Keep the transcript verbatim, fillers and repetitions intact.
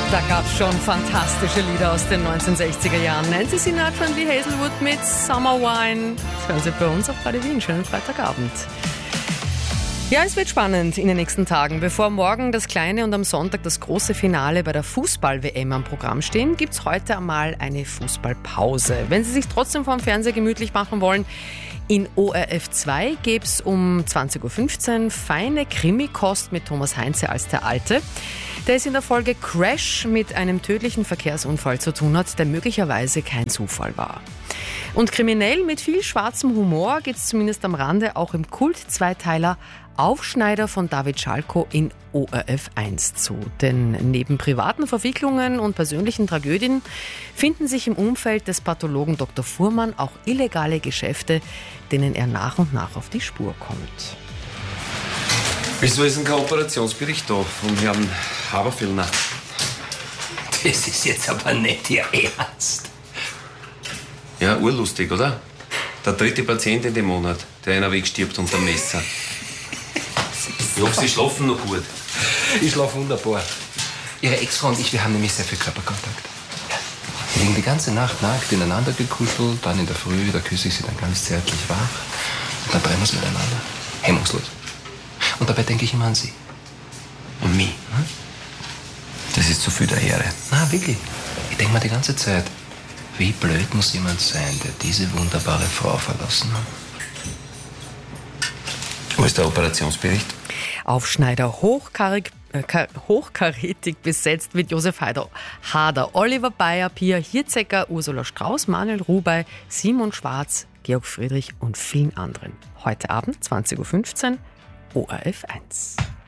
Da gab es schon fantastische Lieder aus den neunzehnhundertsechziger Jahren. Nancy Sinatra und Lee Hazelwood mit Summer Wine. Das hören Sie bei uns auf Radio Wien. Schönen Freitagabend. Ja, es wird spannend in den nächsten Tagen. Bevor morgen das kleine und am Sonntag das große Finale bei der Fußball-W M am Programm stehen, gibt es heute einmal eine Fußballpause. Wenn Sie sich trotzdem vor dem Fernseher gemütlich machen wollen, in O R F zwei gäbe es um zwanzig Uhr fünfzehn feine Krimi-Kost mit Thomas Heinze als der Alte, der es in der Folge Crash mit einem tödlichen Verkehrsunfall zu tun hat, der möglicherweise kein Zufall war. Und kriminell mit viel schwarzem Humor geht es zumindest am Rande auch im Kult-Zweiteiler Aufschneider von David Schalko in O R F eins zu. Denn neben privaten Verwicklungen und persönlichen Tragödien finden sich im Umfeld des Pathologen Doktor Fuhrmann auch illegale Geschäfte, denen er nach und nach auf die Spur kommt. Wieso ist ein Kooperationsbericht da vom Herrn Haberfellner? Das ist jetzt aber nicht Ihr Ernst. Ja, urlustig, oder? Der dritte Patient in dem Monat, der einer wegstirbt unter dem Messer. Ich hoffe, Sie schlafen noch gut. Ich schlafe wunderbar. Ihre Ex-Frau und ich, wir haben nämlich sehr viel Körperkontakt. Ja. Wir liegen die ganze Nacht nackt ineinander gekuschelt, dann in der Früh, da küsse ich sie dann ganz zärtlich wach. Und dann brennen wir miteinander. Hemmungslos. Und dabei denke ich immer an Sie. Und mich? Hm? Das ist zu viel der Ehre. Na, wirklich. Ich denke mir die ganze Zeit, wie blöd muss jemand sein, der diese wunderbare Frau verlassen hat. Wo ist der Operationsbericht? Aufschneider hochkarig, äh, hochkarätig besetzt mit Josef Hader, Hader, Oliver Bayer, Pia Hirzecker, Ursula Strauß, Manuel Rubey, Simon Schwarz, Georg Friedrich und vielen anderen. Heute Abend, zwanzig Uhr fünfzehn, O R F eins.